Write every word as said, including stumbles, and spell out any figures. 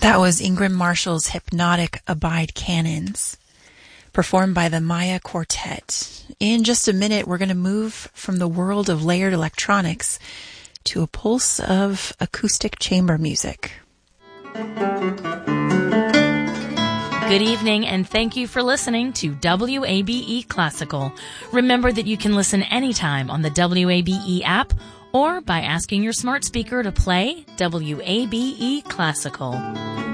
That was Ingram Marshall's hypnotic Abide Canons, performed by the Maya Quartet. In just a minute, we're going to move from the world of layered electronics to a pulse of acoustic chamber music. Good evening, and thank you for listening to W A B E Classical. Remember that you can listen anytime on the W A B E app or by asking your smart speaker to play W A B E Classical.